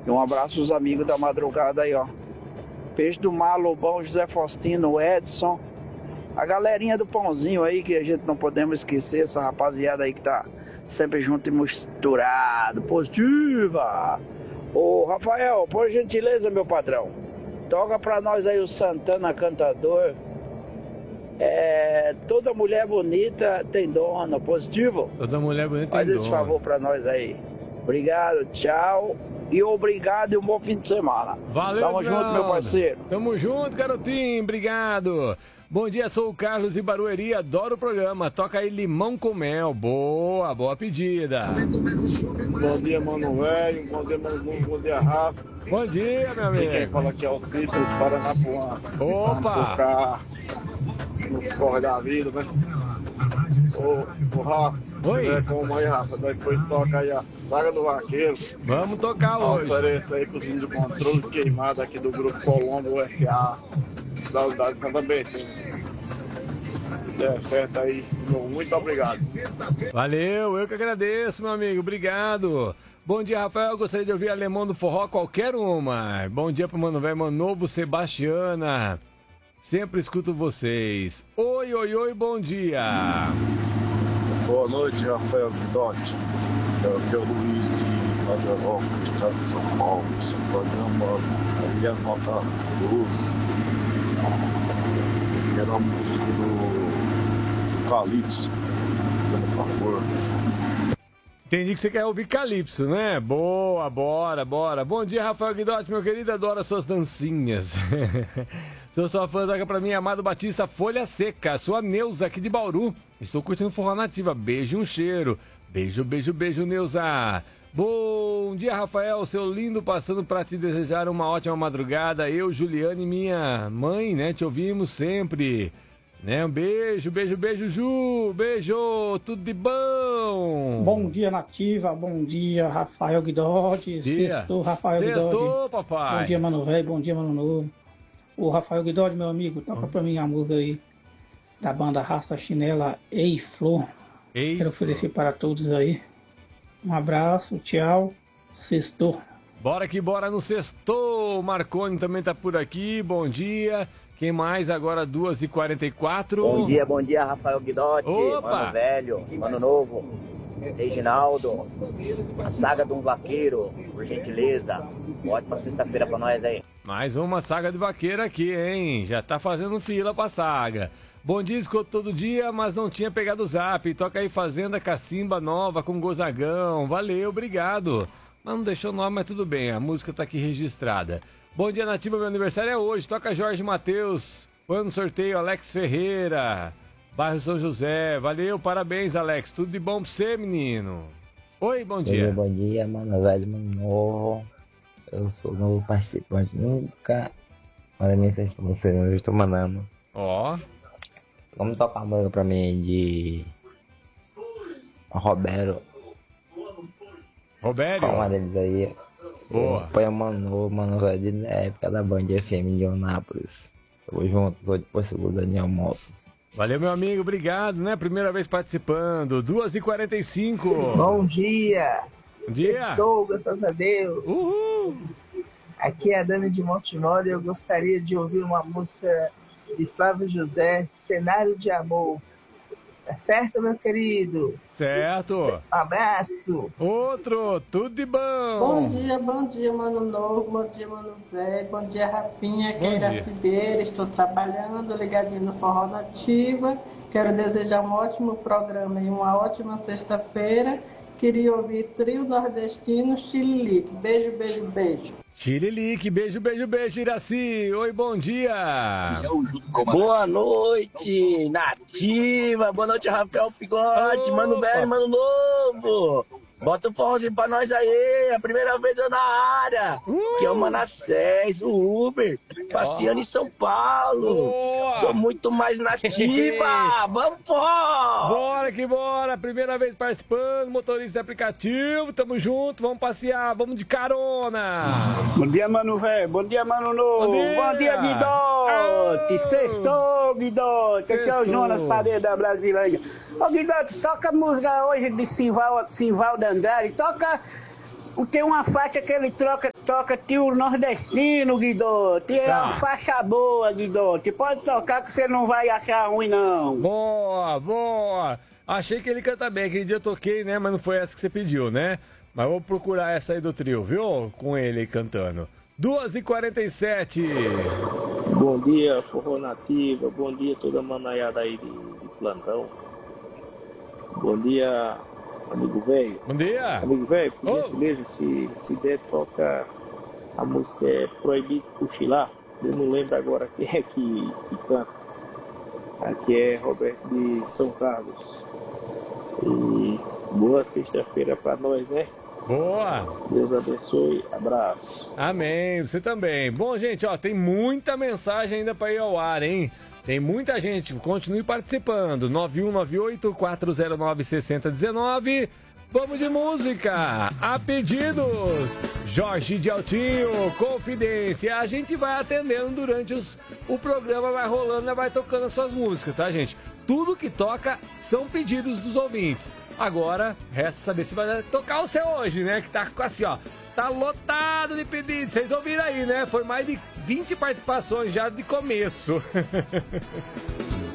E um abraço aos amigos da madrugada aí, ó. Peixe do Mar, Lobão, José Faustino, Edson. A galerinha do Pãozinho aí, que a gente não podemos esquecer, essa rapaziada aí que tá sempre junto e misturado. Positiva! Ô, Rafael, por gentileza, meu padrão, toca pra nós aí o Santana Cantador. Toda mulher bonita tem dono. Positivo? Toda mulher bonita tem dono. Faz esse favor pra nós aí. Obrigado, tchau. E obrigado e um bom fim de semana. Valeu, Tamo junto, meu parceiro. Tamo junto, garotinho. Obrigado. Bom dia, sou o Carlos de Barueri, adoro o programa. Toca aí Limão com Mel. Boa, boa pedida. Bom dia, mano velho. Bom dia, mano. Bom dia, Rafa. Bom dia, meu amigo. Quem fala aqui é o Cícero de Paranapuã. Opa! Nos corre da vida, né? Ô Rafa. Oi. Como aí, Rafa? Depois toca aí a Saga do Vaqueiro. Vamos tocar hoje. Ofereça aí pros meninos do controle queimado aqui do Grupo Colombo USA, da unidade de Santa Bertina. Certo aí, muito obrigado. Valeu, eu que agradeço, meu amigo, obrigado. Bom dia, Rafael, gostaria de ouvir Alemão do Forró, qualquer uma. Bom dia pro Mano Velho, Mano Novo, Sebastiana. Sempre escuto vocês. Oi, oi, oi, bom dia. Boa noite, Rafael Guidotti. Aqui é o Luiz de Mazerópolis, estado de São Paulo. Esse programa aí é nota 12. Que era a música do Calypso, por favor. Entendi que você quer ouvir Calypso, né? Boa, bora, bora. Bom dia, Rafael Guidotti, meu querido, adoro suas dancinhas. Sou sua fã, toca pra mim, Amado Batista, Folha Seca. Sou a Neuza aqui de Bauru. Estou curtindo Forró Nativa. Beijo e um cheiro. Beijo, beijo, beijo, Neuza. Bom dia, Rafael, seu lindo, passando para te desejar uma ótima madrugada. Eu, Juliane e minha mãe, né, te ouvimos sempre. Né, um beijo, beijo, beijo, Ju. Beijo, tudo de bom. Bom dia, Nativa. Bom dia, Rafael Guidotti. Sextou, Rafael Guidotti. Sextou, papai. Bom dia, Mano Velho. Bom dia, Mano Novo. O Rafael Guidotti, meu amigo, toca pra mim a música aí da banda Raça Chinela, Ei Flor. Quero oferecer para todos aí. Um abraço, tchau. Sextou. Bora que bora no sextou. Marconi também tá por aqui. Bom dia. Quem mais? Agora 2h44. Bom dia, Rafael Guidotti. Opa. Mano Velho, Mano Novo, Reginaldo, a Saga de um Vaqueiro, por gentileza. Ótima sexta-feira pra nós aí. Mais uma saga de vaqueiro aqui, hein? Já tá fazendo fila pra saga. Bom dia, escuto todo dia, mas não tinha pegado o zap. Toca aí Fazenda Cacimba Nova com Gozagão. Valeu, obrigado. Mas não deixou o nome, mas tudo bem, a música tá aqui registrada. Bom dia, Nativa, meu aniversário é hoje. Toca Jorge Matheus. Põe no sorteio Alex Ferreira, bairro São José. Valeu, parabéns, Alex. Tudo de bom pra você, menino. Oi, bom dia. Bom dia, Mano Velho, Mano Novo. Eu sou novo participante, nunca mandei mensagem pra você, eu estou mandando. Ó. Vamos tocar uma música pra mim de Roberto. Roberto? Qual uma deles aí? Boa. Põe a Mano Velho da época da Band FM de Anápolis. Tamo junto, sou de Porto Seguro, Daniel Motos. Valeu, meu amigo, obrigado, né? Primeira vez participando. 2h45. Bom dia. Bom dia. Estou, graças a Deus. Uhul. Aqui é a Dani de Montemor e eu gostaria de ouvir uma música de Flávio José, Cenário de Amor. Tá certo, meu querido? Certo. Um abraço. Outro, tudo de bom. Bom dia, Mano Novo, bom dia, Mano Velho, bom dia, Rafinha, que é Iracibeira, estou trabalhando, ligadinho no Forró Nativa. Quero desejar um ótimo programa e uma ótima sexta-feira. Queria ouvir Trio Nordestino Chililique. Beijo, beijo, beijo. Chililique, beijo, beijo, beijo, Iraci. Oi, bom dia. Boa noite, Nativa. Boa noite, Rafael Pigote. Mano Velho, Mano Novo. Bota o forrozinho pra nós aí. É a primeira vez eu na área. Que é o Manassés, o Uber. Passeando em São Paulo. Sou muito mais nativa. Vamos, forró. Bora que bora. Primeira vez participando. Motorista de aplicativo. Tamo junto. Vamos passear. Vamos de carona. Bom dia, Mano Velho. Bom dia, Mano Novo. Bom dia, Guidotti. Sextou, Guidotti. Aqui é o Jonas Paredes da Brasilândia. Ô, Guidotti, toca a música hoje de Simvaldo Andrade. Toca... Tem uma faixa que ele troca Toca tio nordestino, Guidote. É uma faixa boa, Guidote. Pode tocar que você não vai achar ruim, não. Boa, boa. Achei que ele canta bem. Aquele dia eu toquei, né? Mas não foi essa que você pediu, né? Mas vou procurar essa aí do trio, viu? Com ele aí cantando. 2h47. Bom dia, Forró Nativa. Bom dia, toda a manaiada aí de plantão. Bom dia, amigo velho. Bom dia. Amigo velho, por gentileza, se der, toca a música é Proibido Cochilar. Eu não lembro agora quem é que canta. Aqui é Roberto de São Carlos. E boa sexta-feira pra nós, né? Boa! Deus abençoe, abraço. Amém, você também. Bom, gente, ó, tem muita mensagem ainda pra ir ao ar, hein? Tem muita gente, continue participando. 9198-409-6019. Vamos de música. A pedidos. Jorge de Altinho, Confidência. A gente vai atendendo durante o programa, vai rolando, vai tocando as suas músicas, tá, gente? Tudo que toca são pedidos dos ouvintes. Agora, resta saber se vai tocar o seu hoje, né? Que tá assim, ó. Tá lotado de pedidos. Vocês ouviram aí, né? Foi mais de 20 participações já de começo.